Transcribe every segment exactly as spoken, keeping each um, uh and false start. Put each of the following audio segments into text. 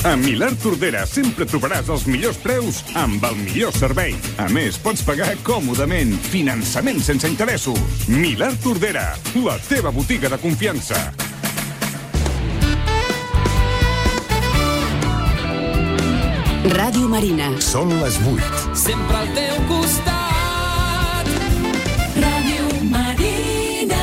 A Milà Tordera sempre trobaràs els millors preus amb el millor servei. A més, pots pagar còmodament. Finançament sense interessos. Milà Tordera, la teva botiga de confiança. Ràdio Marina. Són les vuit. Sempre al teu costat. Ràdio Marina.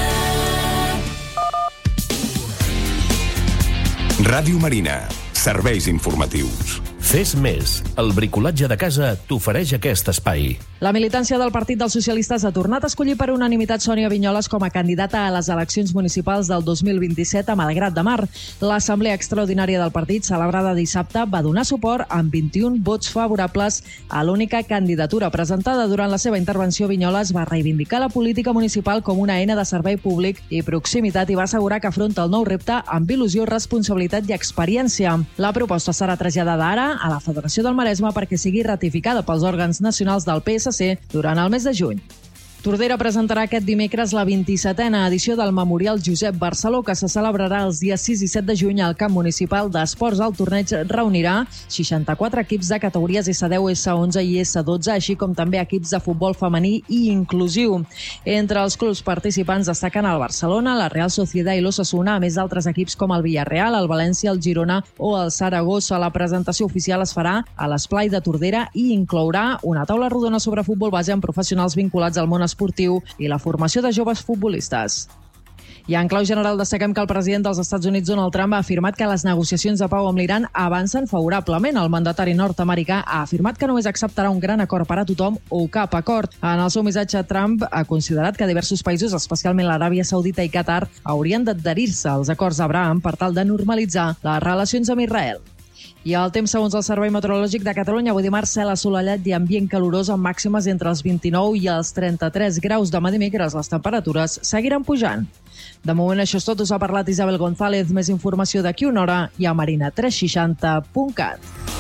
Ràdio Marina. Serveis informatius. Fes més. El bricolatge de casa t'ofereix aquest espai. La militància del Partit dels Socialistes ha tornat a escollir per unanimitat Sònia Vinyoles com a candidata a les eleccions municipals del dos mil vint-i-set a Malgrat de Mar. L'Assemblea Extraordinària del partit, celebrada dissabte, va donar suport amb vint-i-un vots favorables a l'única candidatura presentada. Durant la seva intervenció, Vinyoles va reivindicar la política municipal com una eina de servei públic i proximitat i va assegurar que afronta el nou repte amb il·lusió, responsabilitat i experiència. La proposta serà traslladada ara a la Federació del Maresme perquè sigui ratificada pels òrgans nacionals del P S C durant el mes de juny. Tordera presentarà aquest dimecres la vint-i-setena edició del Memorial Josep Barceló, que se celebrarà els dies sis i set de juny al camp municipal d'esports. El torneig reunirà seixanta-quatre equips de categories essa deu, essa onze i essa dotze, així com també equips de futbol femení i inclusiu. Entre els clubs participants destaquen el Barcelona, la Real Sociedad i l'Osasuna, a més d'altres equips com el Villarreal, el València, el Girona o el Saragossa. La presentació oficial es farà a l'Esplai de Tordera i inclourà una taula rodona sobre futbol base amb professionals vinculats al món esportiu i la formació de joves futbolistes. I en clau general destaquem que el president dels Estats Units, Donald Trump, ha afirmat que les negociacions de pau amb l'Iran avancen favorablement. El mandatari nord-americà ha afirmat que només acceptarà un gran acord per a tothom o cap acord. En el seu missatge, Trump ha considerat que diversos països, especialment l'Aràbia Saudita i Qatar, haurien d'adherir-se als acords d'Abraham per tal de normalitzar les relacions amb Israel. I el temps, segons el Servei Meteorològic de Catalunya, avui dimarts, cel assolellat i ambient calorós amb màximes entre els vint-i-nou i els trenta-tres graus. Demà dimecres les temperatures seguiran pujant. De moment això és tot. Us ha parlat Isabel González. Més informació d'aquí una hora i a marina tres seixanta punt cat.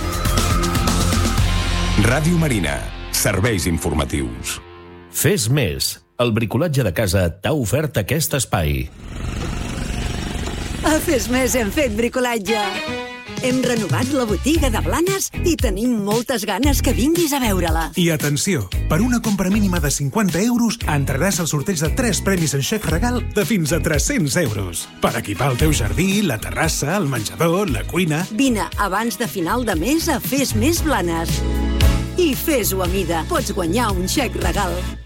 Ràdio Marina. Serveis informatius. Fes més. El bricolatge de casa t'ha ofert aquest espai. A Fes Més hem fet bricolatge. Hem renovat la botiga de Blanes i tenim moltes ganes que vinguis a veure-la. I atenció, per una compra mínima de cinquanta euros entraràs al sorteig de tres premis en xec regal de fins a tres-cents euros. Per equipar el teu jardí, la terrassa, el menjador, la cuina... Vine abans de final de mes a Fes Més Blanes. I fes-ho a mida. Pots guanyar un xec regal.